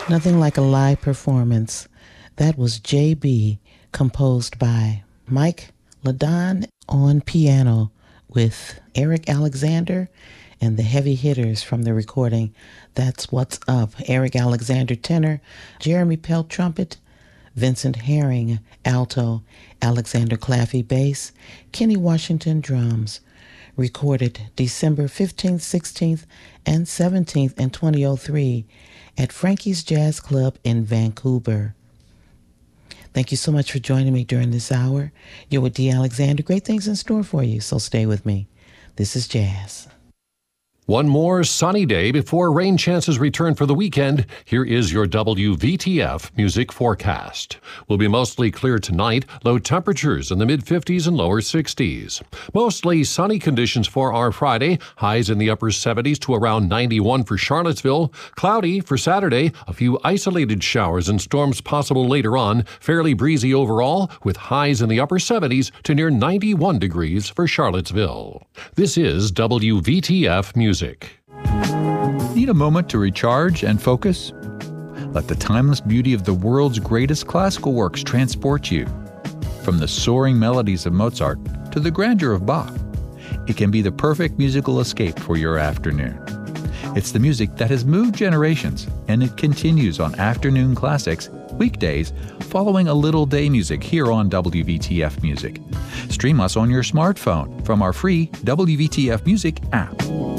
Nothing like a live performance. That was JB, composed by Mike Ladon on piano with Eric Alexander and the heavy hitters from the recording That's What's Up. Eric Alexander tenor, Jeremy Pelt trumpet, Vincent Herring alto, Alexander Claffey bass, Kenny Washington drums. Recorded December 15th, 16th, and 17th in 2003 at Frankie's Jazz Club in Vancouver. Thank you so much for joining me during this hour. You're with Dee Alexander. Great things in store for you, so stay with me. This is Jazz. One more sunny day before rain chances return for the weekend. Here is your WVTF music forecast. Will be mostly clear tonight, low temperatures in the mid-50s and lower 60s. Mostly sunny conditions for our Friday, highs in the upper 70s to around 91 for Charlottesville. Cloudy for Saturday, a few isolated showers and storms possible later on. Fairly breezy overall, with highs in the upper 70s to near 91 degrees for Charlottesville. This is WVTF Music. Need a moment to recharge and focus? Let the timeless beauty of the world's greatest classical works transport you. From the soaring melodies of Mozart to the grandeur of Bach, it can be the perfect musical escape for your afternoon. It's the music that has moved generations, and it continues on Afternoon Classics, weekdays, following a little day music here on WVTF Music. Stream us on your smartphone from our free WVTF Music app.